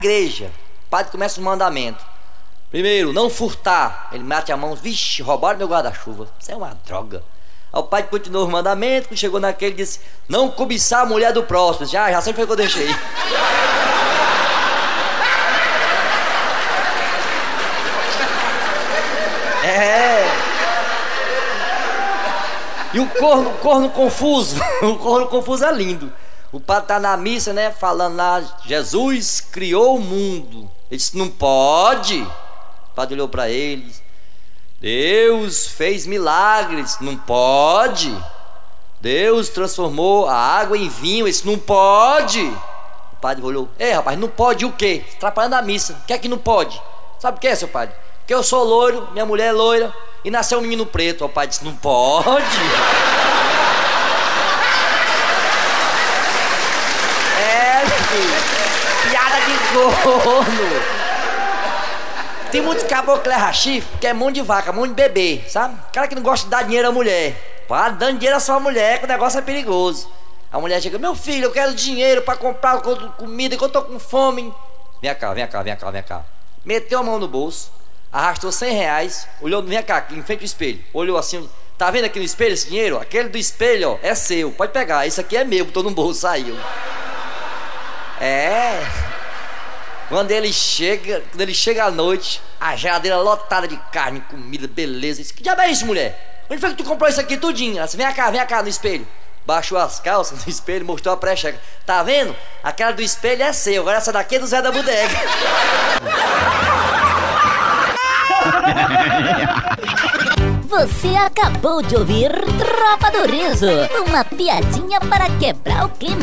igreja, o padre começa o mandamento. Primeiro, não furtar. Ele mete a mão, vixe, roubaram meu guarda-chuva. Isso é uma droga. Aí o padre continuou o mandamento, quando chegou naquele, disse: não cobiçar a mulher do próximo. Já sempre foi que eu deixei. E o corno confuso, o corno confuso é lindo. O padre tá na missa, né, falando lá: Jesus criou o mundo. Ele disse: não pode. O padre olhou para ele: Deus fez milagres. Não pode. Deus transformou a água em vinho. Ele disse: não pode. O padre olhou: ei, rapaz, não pode o quê? Atrapalhando a missa. O que é que não pode? Sabe o que é, seu padre? Porque eu sou loiro, minha mulher é loira e nasceu um menino preto. O pai disse: não pode. Piada de corno. Tem muito caboclo que leva chifre, que é mão de vaca, mão de bebê, sabe? Cara que não gosta de dar dinheiro à mulher. Pá, dando dinheiro à sua mulher, que o negócio é perigoso. A mulher chega: meu filho, eu quero dinheiro pra comprar comida, que eu tô com fome. Vem cá. Meteu a mão no bolso, arrastou 100 reais, olhou, vem cá, em frente ao espelho. Olhou assim: tá vendo aqui no espelho esse dinheiro? Aquele do espelho, ó, é seu, pode pegar. Esse aqui é meu, botou no bolso, saiu. Quando ele chega à noite, a geladeira lotada de carne, comida, beleza. Disse: que diabo é isso, mulher? Onde foi que tu comprou isso aqui tudinho? Ela disse: vem cá no espelho. Baixou as calças do espelho, mostrou a precheca. Tá vendo? Aquela do espelho é seu, agora essa daqui é do Zé da Bodega. Você acabou de ouvir Tropa do Riso, uma piadinha para quebrar o clima.